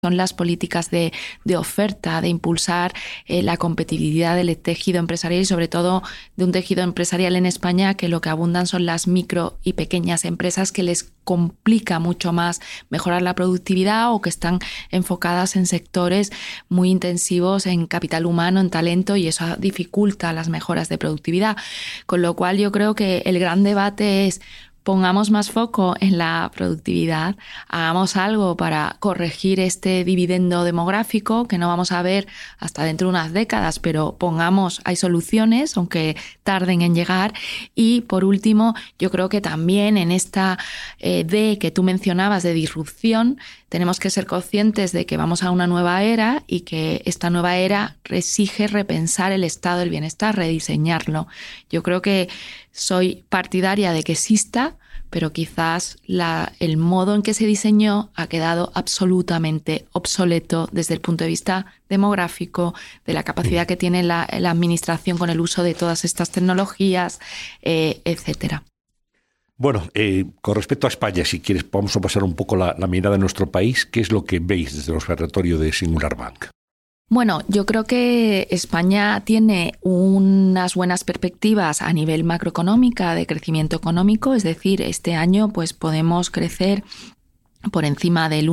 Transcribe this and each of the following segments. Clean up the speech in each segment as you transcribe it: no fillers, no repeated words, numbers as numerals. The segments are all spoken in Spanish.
son las políticas de oferta, de impulsar la competitividad del tejido empresarial y sobre todo de un tejido empresarial en España que lo que abundan son las micro y pequeñas empresas que les complica mucho más mejorar la productividad o que están enfocadas en sectores muy intensivos en capital humano, en talento, y eso dificulta las mejoras de productividad. Con lo cual yo creo que el gran debate es: pongamos más foco en la productividad, hagamos algo para corregir este dividendo demográfico que no vamos a ver hasta dentro de unas décadas, pero hay soluciones, aunque tarden en llegar. Y por último, yo creo que también en esta D que tú mencionabas de disrupción, tenemos que ser conscientes de que vamos a una nueva era y que esta nueva era exige repensar el estado del bienestar, rediseñarlo. Yo creo que soy partidaria de que exista, pero quizás el modo en que se diseñó ha quedado absolutamente obsoleto desde el punto de vista demográfico, de la capacidad que tiene la administración con el uso de todas estas tecnologías, etcétera. Bueno, con respecto a España, si quieres, vamos a pasar un poco la mirada de nuestro país. ¿Qué es lo que veis desde el observatorio de Singular Bank? Bueno, yo creo que España tiene unas buenas perspectivas a nivel macroeconómica de crecimiento económico, es decir, este año pues podemos crecer por encima del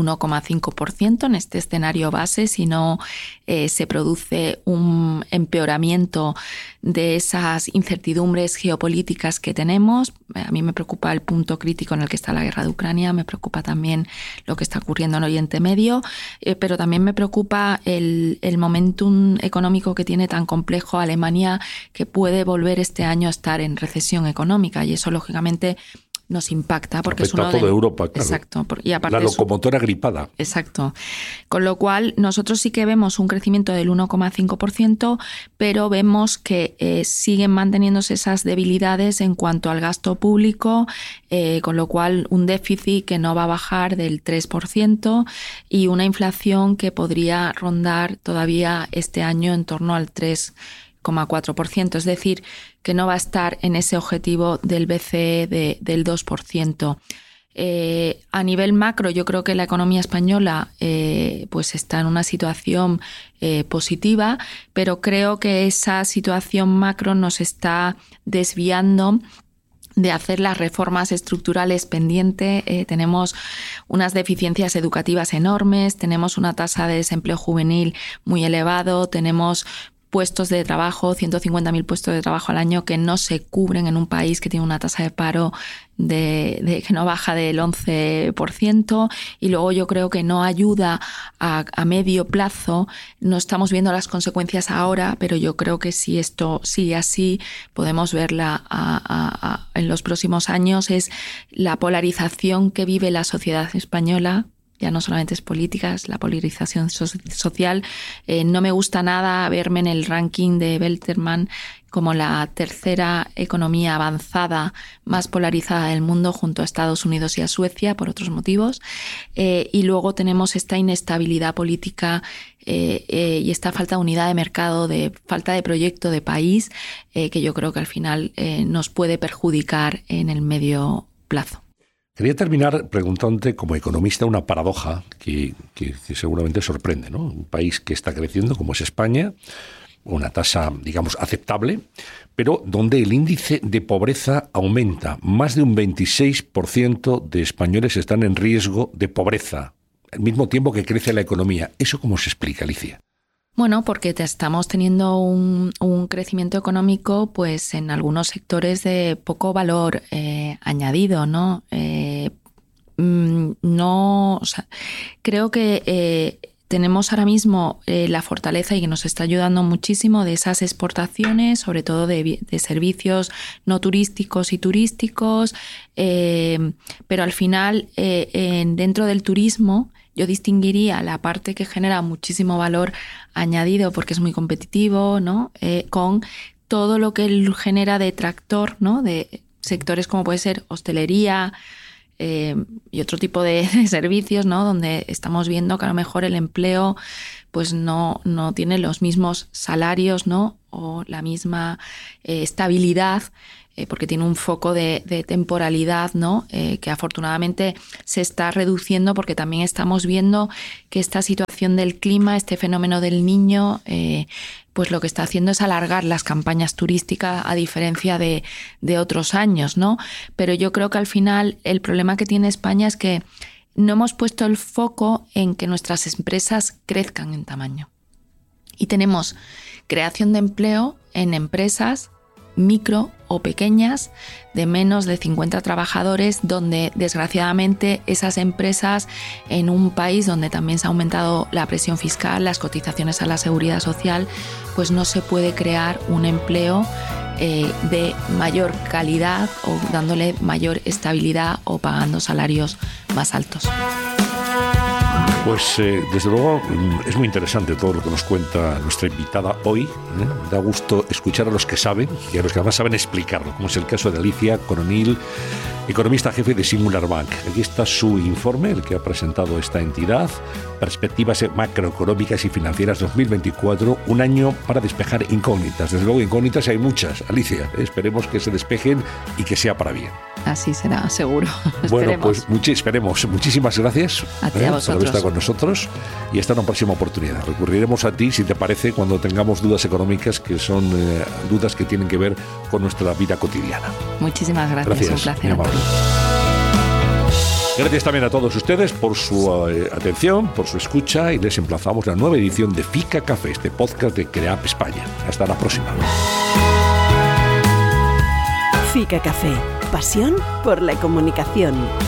1,5% en este escenario base, si no se produce un empeoramiento de esas incertidumbres geopolíticas que tenemos. A mí me preocupa el punto crítico en el que está la guerra de Ucrania, me preocupa también lo que está ocurriendo en Oriente Medio, pero también me preocupa el momentum económico que tiene tan complejo Alemania, que puede volver este año a estar en recesión económica, y eso lógicamente nos impacta porque afecta es uno a toda Europa, claro. Exacto. Y aparte la locomotora gripada. Exacto. Con lo cual, nosotros sí que vemos un crecimiento del 1,5%, pero vemos que siguen manteniéndose esas debilidades en cuanto al gasto público, con lo cual un déficit que no va a bajar del 3% y una inflación que podría rondar todavía este año en torno al 3,4%, es decir, que no va a estar en ese objetivo del BCE del 2%. A nivel macro, yo creo que la economía española pues está en una situación positiva, pero creo que esa situación macro nos está desviando de hacer las reformas estructurales pendientes. Tenemos unas deficiencias educativas enormes, tenemos una tasa de desempleo juvenil muy elevado, tenemos puestos de trabajo, 150.000 puestos de trabajo al año que no se cubren en un país que tiene una tasa de paro que no baja del 11%, y luego yo creo que no ayuda a medio plazo. No estamos viendo las consecuencias ahora, pero yo creo que si esto sigue así, podemos verla en los próximos años. Es la polarización que vive la sociedad española. Ya no solamente es política, es la polarización social. No me gusta nada verme en el ranking de Belterman como la tercera economía avanzada más polarizada del mundo, junto a Estados Unidos y a Suecia, por otros motivos. Y luego tenemos esta inestabilidad política y esta falta de unidad de mercado, de falta de proyecto de país, que yo creo que al final nos puede perjudicar en el medio plazo. Quería terminar preguntándote, como economista, una paradoja que seguramente sorprende, ¿no? Un país que está creciendo, como es España, una tasa, digamos, aceptable, pero donde el índice de pobreza aumenta. Más de un 26% de españoles están en riesgo de pobreza, al mismo tiempo que crece la economía. ¿Eso cómo se explica, Alicia? Bueno, porque estamos teniendo un crecimiento económico pues en algunos sectores de poco valor añadido, ¿no? Creo que tenemos ahora mismo la fortaleza, y que nos está ayudando muchísimo, de esas exportaciones, sobre todo de servicios no turísticos y turísticos, pero al final dentro del turismo yo distinguiría la parte que genera muchísimo valor añadido porque es muy competitivo, ¿no? Con todo lo que él genera de tractor, ¿no? De sectores como puede ser hostelería y otro tipo de servicios, ¿no? Donde estamos viendo que a lo mejor el empleo pues no tiene los mismos salarios, ¿no? O la misma estabilidad, porque tiene un foco de temporalidad, ¿no? Que afortunadamente se está reduciendo, porque también estamos viendo que esta situación del clima, este fenómeno del Niño, pues lo que está haciendo es alargar las campañas turísticas a diferencia de otros años, ¿no? Pero yo creo que al final el problema que tiene España es que no hemos puesto el foco en que nuestras empresas crezcan en tamaño. Y tenemos creación de empleo en empresas micro o pequeñas de menos de 50 trabajadores, donde desgraciadamente esas empresas, en un país donde también se ha aumentado la presión fiscal, las cotizaciones a la seguridad social, pues no se puede crear un empleo de mayor calidad o dándole mayor estabilidad o pagando salarios más altos. Pues desde luego es muy interesante todo lo que nos cuenta nuestra invitada hoy. Da gusto escuchar a los que saben y a los que además saben explicarlo, como es el caso de Alicia Coronil, economista jefe de Singular Bank. Aquí está su informe, el que ha presentado esta entidad, Perspectivas macroeconómicas y financieras 2024, un año para despejar incógnitas. Desde luego incógnitas hay muchas, Alicia. Esperemos que se despejen y que sea para bien. Así será, seguro. Bueno, pues esperemos. Muchísimas gracias por haber estado con nosotros y hasta una próxima oportunidad. Recurriremos a ti, si te parece, cuando tengamos dudas económicas, que son dudas que tienen que ver con nuestra vida cotidiana. Muchísimas gracias. Un placer. Muy amable. Gracias también a todos ustedes por su atención, por su escucha, y les emplazamos a la nueva edición de Fica Café, este podcast de CREAP España. Hasta la próxima. Fica Café, pasión por la comunicación.